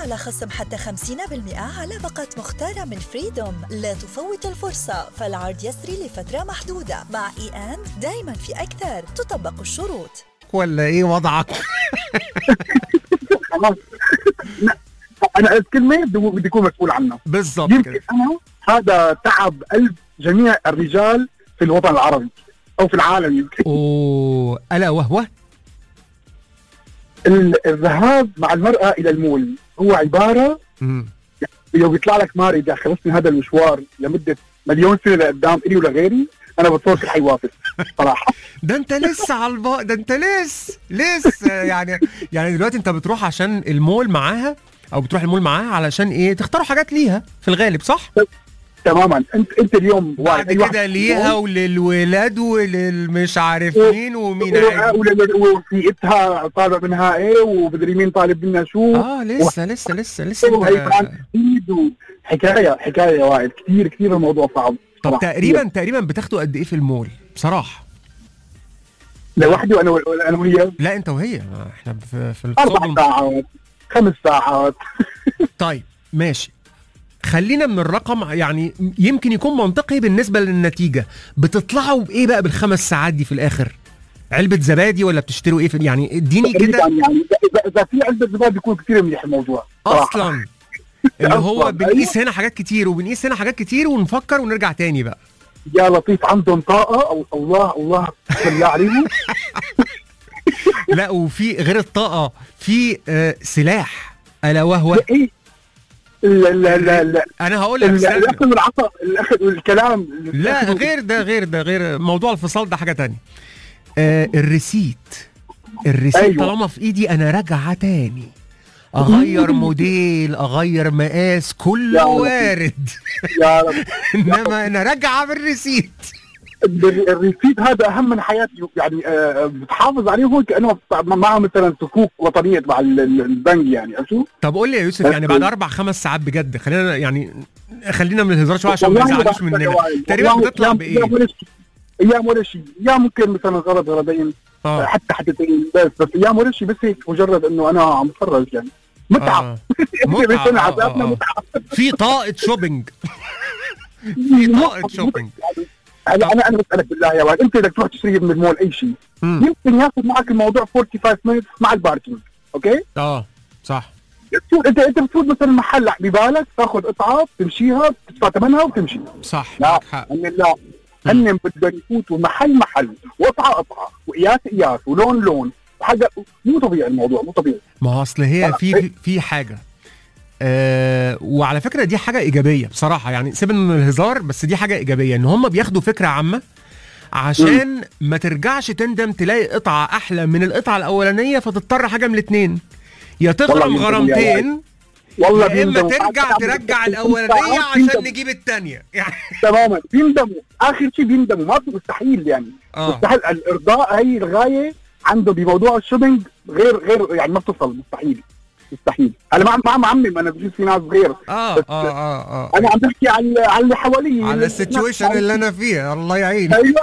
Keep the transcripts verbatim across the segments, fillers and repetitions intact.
على خصم حتى خمسين بالمئة على باقة مختارة من فريدوم. لا تفوت الفرصة، فالعرض يسري لفترة محدودة. مع إي أند دايما في أكثر، تطبق الشروط. ولا ايه وضعك؟ خلاص انا الكلمه بدي اكون مسؤول عنها بالضبط يمكن كده. انا هذا تعب قلب جميع الرجال في الوطن العربي او في العالم يمكن. اوه الا وهو الذهاب مع المراه الى المول هو عباره مم. لو بيطلع لك ماري اذا خلصني هذا المشوار لمده مليون سنه لقدام الي ولغيري انا بتصور في حيوافز صراحه. ده انت لسه على البا ده انت لسه لسه يعني يعني دلوقتي انت بتروح عشان المول معاها او بتروح المول معاها علشان ايه؟ تختاروا حاجات ليها في الغالب، صح؟ تماما. انت انت اليوم بعد أي واحد كده ليها وللولاد وللمش عارف مين ومين و- عارف. ول- وفيقتها طالب منها ايه ومدري مين طالب منها شو. اه لسه لسه لسه لسه وهي انت... كمان جديد حكايه حكايه يا وائل، كثير كثير الموضوع صعب. طب صراحة. تقريبا تقريبا بتاخدوا قد ايه في المول بصراحه؟ لوحدي وانا انا وهي لا انت وهي، احنا في في اربع الصدم. ساعات خمس ساعات. طيب ماشي، خلينا من الرقم يعني يمكن يكون منطقي بالنسبه للنتيجه. بتطلعوا بايه بقى بالخمس ساعات دي في الاخر؟ علبه زبادي ولا بتشتروا ايه في يعني اديني كده يعني اذا إذا في علبه زبادي بيكون كثير منيح الموضوع صراحة. اصلا اللي هو أصلاً. بنقيس هنا حاجات كتير وبنقيس هنا حاجات كتير ونفكر ونرجع تاني بقى. يا لطيف عندهم طاقه او الله الله بالله عليهم. لا وفي غير الطاقه في آه سلاح الا وهو ايه لا لا لا لا انا هقول لك ال- استنى. الاخذ والعطاء الاخذ والكلام. لا غير ده غير ده غير موضوع الفصال ده حاجه تانية. آه الريسيت الريسيت أيوة. طالما في ايدي انا راجعه تاني، اغير موديل اغير مقاس كله يا رب. وارد. يا رب. انما انا راجعه بالريسيت. الر- الريسيت هذا اهم من حياتي يعني. آه، بتحافظ عليه هو كانه معه مثلا صكوك وطنيه مع ال- ال- البنك يعني شو. طب قول لي يا يوسف، يعني بعد اربع خمس ساعات بجد خلينا يعني خلينا من الهزار شويه عشان ما والله يزعلوش بحث مننا، يا وائل. تقريبا والله بتطلع أيام- بايه؟ ايام ولا شيء ايام ولا شيء يا ممكن مثلا غرض غرضين اه حتى حتتين بس بس ايام ولا شيء بس هيك مجرد انه انا عم بتفرج يعني متعه. آه. متعه متعة، آه، عذابنا آه، آه. متعه. في طاقه شوبينج في طاقه شوبينج. انا انا انا بسالك بالله يا وائل، انت بدك تروح تشتري من المول اي شيء مم. يمكن ياخذ معك الموضوع خمسة وأربعين مينت مع الباركينج. اوكي اه صح. بتفوت انت انت بتفوت مثلا محل ببالك تاخذ قطعه تمشيها تدفع ثمنها وتمشي. صح لا معك حق. هن لا هن بدهم يفوتوا محل محل وقطعه قطعه وقياس قياس ولون لون وحاجه مو طبيعي الموضوع مو طبيعي. ما هو اصل هي في في- في حاجه آه وعلى فكره دي حاجه ايجابيه بصراحه، يعني سيبنا من الهزار بس دي حاجه ايجابيه ان هم بياخدوا فكره عامه عشان ما ترجعش تندم تلاقي قطعه احلى من القطعه الاولانيه فتضطر حاجه من الاثنين، يا تغرم والله غرامتين والله يا اما بيندموا. ترجع حتى ترجع عم- الاولانيه عشان بيندموا. نجيب الثانيه يعني. تماما بيندموا اخر شيء بيندموا ما في مستحيل يعني. اه مستحيل الارضاء هي الغايه عنده بموضوع الشوبينج غير غير يعني ما بتصل مستحيل مستحيل. انا ما ما معمم انا بجوز في ناس غير اه اه اه اه انا عم بحكي على على اللي حوالي على السيتويشن اللي انا فيها الله يعين. ايوه.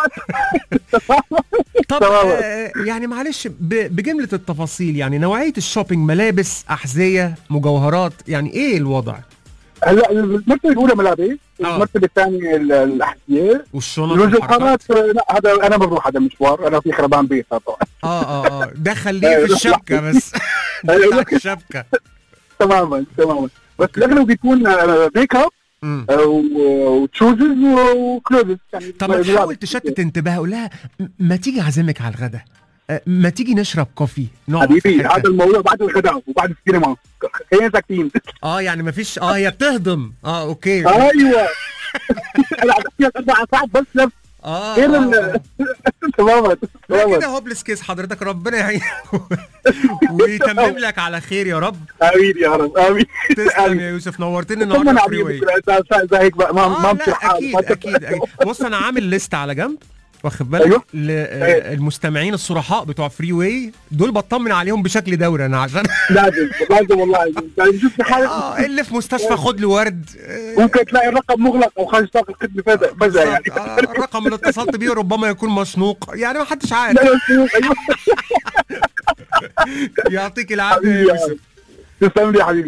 طب تمام. آه يعني معلش ب- بجملة التفاصيل يعني نوعية الشوبينج ملابس أحذية مجوهرات يعني إيه الوضع؟ هلا المرتبه الاولى ملابس، آه. المرتبه الثانيه ال- الاحذيه، والشنط والحركات؟ الوجهات لا هذا انا بروح هذا مشوار انا في خربان بيت طبعا. اه اه اه ده خليه في الشبكة بس. ده بتاع الشبكة. تماما تماما بس الاغلب بيكون ميك اب مم. وتشوزز وكلوزز يعني. طب ما تحاول تشتت انتباهها قول لها م- ما تيجي أعزمك على الغدا، آه، ما تيجي نشرب كوفي نقعد في حبيبي حتة. هذا الموضوع بعد الغداء وبعد السينما خلينا ساكتين. اه يعني ما فيش اه هي بتهضم اه اوكي ايوه انا عم بحكي لك اربع ساعات بس لف اه غير آه. ال- تماما لا تماما. كده هوبلس كيس حضرتك ربنا يعينك ويتمم لك على خير يا رب. امين يا رب امين. تسلم يا يوسف نورتني طمن النهارده علي فري واي. زي هيك بقى ما آه ما لا بصير حال. اكيد اكيد اكيد بص انا عامل ليست على جنب واخد بالك أيوة. للمستمعين الصرحاء بتوع فري واي دول بطمن عليهم بشكل دوري انا عشان لازم لازم والله يعني بشوف في حالك اه اللي في مستشفى خد له ورد آه، ممكن تلاقي الرقم مغلق او خارج طاقه الخدمه فجاه فجاه يعني. بالظبط. آه، الرقم اللي اتصلت بيه ربما يكون مشنوق يعني ما حدش عارف. لا لا ايوه يعطيك العافيه يا يوسف. تسلم لي يا حبيبي.